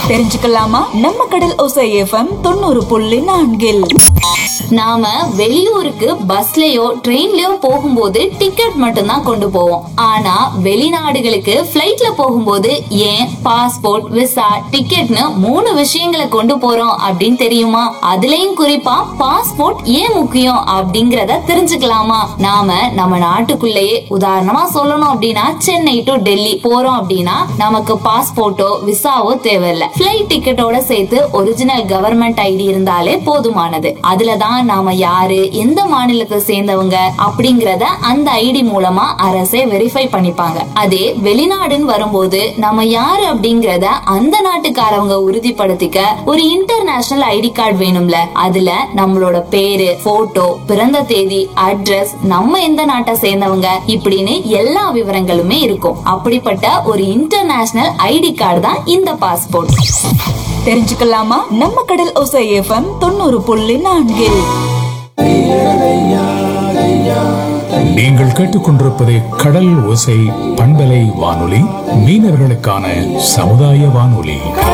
தெரிஞ்சுக்கலாமா? நம்ம கடல் ஓசை எஃப்எம் 90.4. நாம வெளியூருக்கு பஸ்லயோ ட்ரெயின்லயோ போகும்போது டிக்கெட் மட்டும் தான் கொண்டு போவோம். ஆனா வெளிநாடுகளுக்கு பிளைட்ல போகும்போது ஏன் பாஸ்போர்ட், விசா, டிக்கெட்னு 3 விஷயங்களை கொண்டு போறோம் அப்படின்னு தெரியுமா? அதுலயும் குறிப்பா பாஸ்போர்ட் ஏன் முக்கியம் அப்படிங்கறத தெரிஞ்சுக்கலாமா? நாம நம்ம நாட்டுக்குள்ளேயே உதாரணமா சொல்லணும் அப்படின்னா சென்னை டு டெல்லி போறோம் அப்படின்னா நமக்கு பாஸ்போர்ட்டோ விசாவோ தேவையில்லை. பிளைட் டிக்கெட்டோட சேர்த்து ஒரிஜினல் கவர்மெண்ட் ஐடி இருந்தாலே போதுமானது. அதுலதான் நாம யாரு, எந்த மாநிலத்தை சேர்ந்தவங்க அப்படிங்கறத அந்த ஐடி மூலமா அரசே வெரிஃபை பண்ணிப்பாங்க. அதே வெளிநாடுன்னு வரும்போது நம்ம யாரு அப்படிங்கறத அந்த நாட்டுக்காரவங்க உறுதிப்படுத்திக்க ஒரு இன்டர்நேஷனல் ஐடி கார்டு வேணும்ல. அதுல நம்மளோட பேரு, போட்டோ, பிறந்த தேதி, அட்ரஸ், நம்ம எந்த நாட்டை சேர்ந்தவங்க இப்படின்னு எல்லா விவரங்களுமே இருக்கும். அப்படிப்பட்ட ஒரு இன்டர்நேஷனல் ஐடி கார்டு தான் இந்த பாஸ்போர்ட். தெரிஞ்சுக்கலாமா? நம்ம கடல் ஓசை எஃப்எம் 90.4. நீங்கள் கேட்டுக்கொண்டிருப்பது கடல் ஓசை பண்பலை வானொலி, மீனவர்களுக்கான சமுதாய வானொலி.